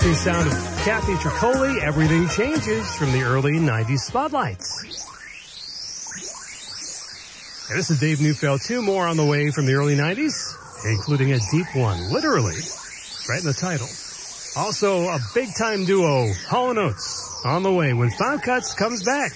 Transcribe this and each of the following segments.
The sound of Kathy Tricoli, Everything Changes from the early 90s spotlights. And this is Dave Neufeld. Two more on the way from the early 90s, including a deep one, literally, right in the title. Also, a big-time duo, Hall & Oates, on the way when Found Cuts comes back.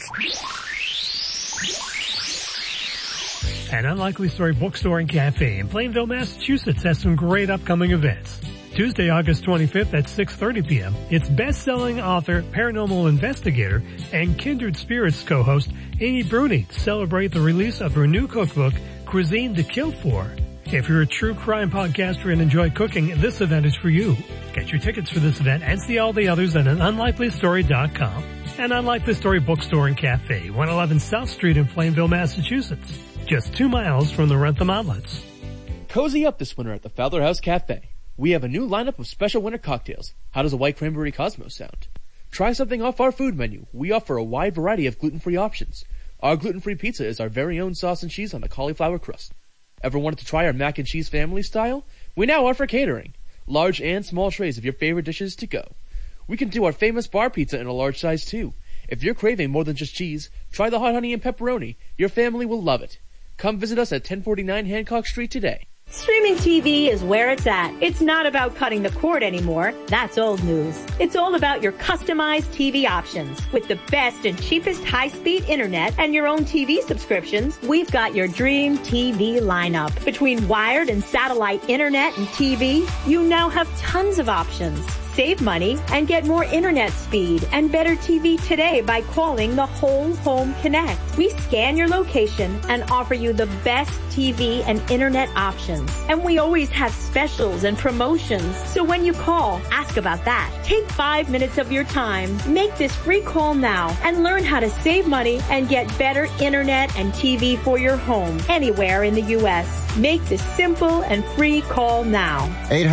An Unlikely Story bookstore and cafe in Plainville, Massachusetts has some great upcoming events. Tuesday, August 25th at 6:30 p.m., it's best-selling author, paranormal investigator, and Kindred Spirits co-host Amy Bruni celebrate the release of her new cookbook, Cuisine to Kill For. If you're a true crime podcaster and enjoy cooking, this event is for you. Get your tickets for this event and see all the others at anunlikelystory.com. An Unlikely Story bookstore and cafe, 111 South Street in Plainville, Massachusetts. Just 2 miles from the Wrentham outlets. Cozy up this winter at the Fowler House Cafe. We have a new lineup of special winter cocktails. How does a white cranberry Cosmos sound? Try something off our food menu. We offer a wide variety of gluten-free options. Our gluten-free pizza is our very own sauce and cheese on a cauliflower crust. Ever wanted to try our mac and cheese family style? We now offer catering. Large and small trays of your favorite dishes to go. We can do our famous bar pizza in a large size too. If you're craving more than just cheese, try the hot honey and pepperoni. Your family will love it. Come visit us at 1049 Hancock Street today. Streaming TV is where it's at. It's not about cutting the cord anymore. That's old news. It's all about your customized TV options. With the best and cheapest high-speed internet and your own TV subscriptions, we've got your dream TV lineup. Between wired and satellite internet and TV, you now have tons of options. Save money and get more internet speed and better TV today by calling the Whole Home Connect. We scan your location and offer you the best TV and internet options. And we always have specials and promotions. So when you call, ask about that. Take 5 minutes of your time. Make this free call now and learn how to save money and get better internet and TV for your home anywhere in the U.S. Make this simple and free call now.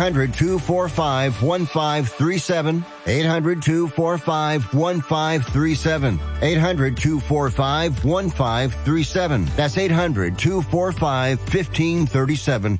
800-245-1537. 800-245-1537. 800-245-1537. That's 800-245-1537.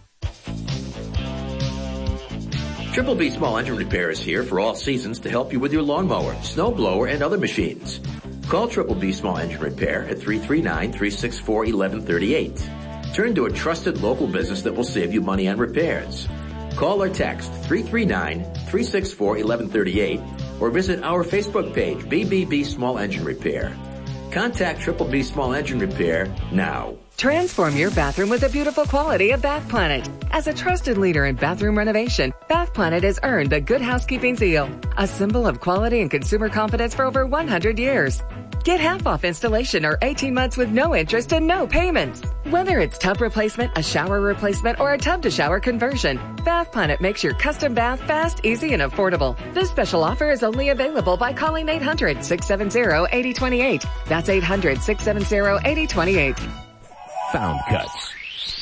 Triple B Small Engine Repair is here for all seasons to help you with your lawnmower, snow blower, and other machines. Call Triple B Small Engine Repair at 339-364-1138. Turn to a trusted local business that will save you money on repairs. Call or text 339-364-1138 or visit our Facebook page, BBB Small Engine Repair. Contact Triple B Small Engine Repair now. Transform your bathroom with the beautiful quality of Bath Planet. As a trusted leader in bathroom renovation, Bath Planet has earned the Good Housekeeping seal, a symbol of quality and consumer confidence for over 100 years. Get half off installation or 18 months with no interest and no payments. Whether it's tub replacement, a shower replacement, or a tub-to-shower conversion, Bath Planet makes your custom bath fast, easy, and affordable. This special offer is only available by calling 800-670-8028. That's 800-670-8028. Found Cuts.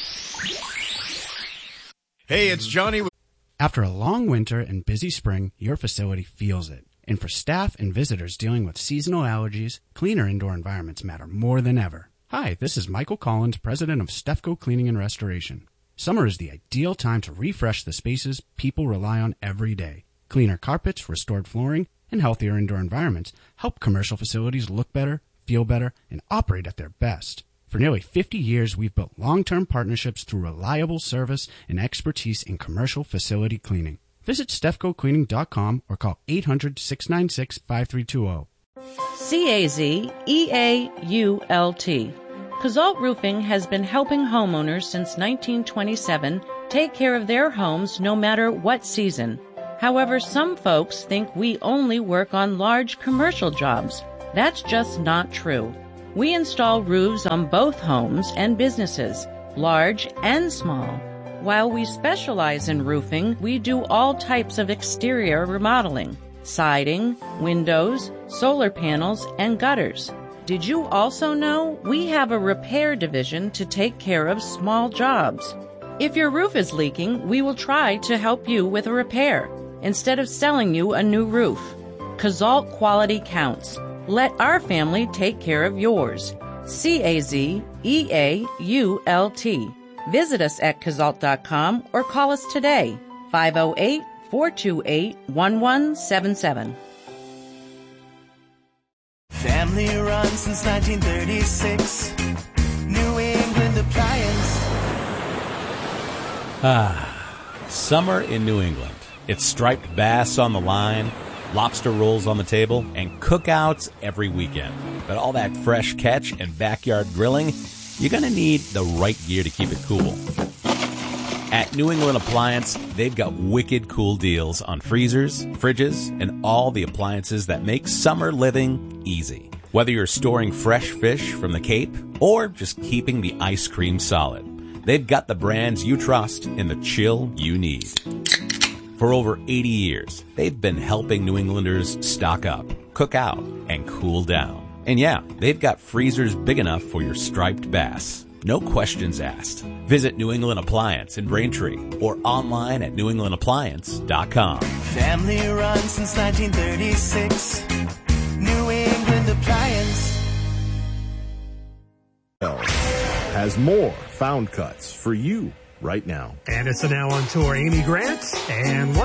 Hey, it's Johnny. After a long winter and busy spring, your facility feels it. And for staff and visitors dealing with seasonal allergies, cleaner indoor environments matter more than ever. Hi, this is Michael Collins, president of Stefco Cleaning and Restoration. Summer is the ideal time to refresh the spaces people rely on every day. Cleaner carpets, restored flooring, and healthier indoor environments help commercial facilities look better, feel better, and operate at their best. For nearly 50 years, we've built long-term partnerships through reliable service and expertise in commercial facility cleaning. Visit StefcoCleaning.com or call 800-696-5320. CAZEAULT. Cazalt Roofing has been helping homeowners since 1927 take care of their homes no matter what season. However, some folks think we only work on large commercial jobs. That's just not true. We install roofs on both homes and businesses, large and small. While we specialize in roofing, we do all types of exterior remodeling, siding, windows, solar panels, and gutters. Did you also know we have a repair division to take care of small jobs? If your roof is leaking, we will try to help you with a repair instead of selling you a new roof. Cazalt quality counts. Let our family take care of yours. CAZEAULT. Visit us at Cazalt.com or call us today, 428-1177. Family run since 1936. New England Appliance. Summer in New England. It's striped bass on the line, lobster rolls on the table, and cookouts every weekend. But all that fresh catch and backyard grilling, you're going to need the right gear to keep it cool. At New England Appliance, they've got wicked cool deals on freezers, fridges, and all the appliances that make summer living easy. Whether you're storing fresh fish from the Cape or just keeping the ice cream solid, they've got the brands you trust in the chill you need. For over 80 years, they've been helping New Englanders stock up, cook out, and cool down. And yeah, they've got freezers big enough for your striped bass. No questions asked. Visit New England Appliance in Braintree or online at newenglandappliance.com. Family run since 1936. New England Appliance. Has more Found Cuts for you right now. And it's an now on tour, Amy Grant, and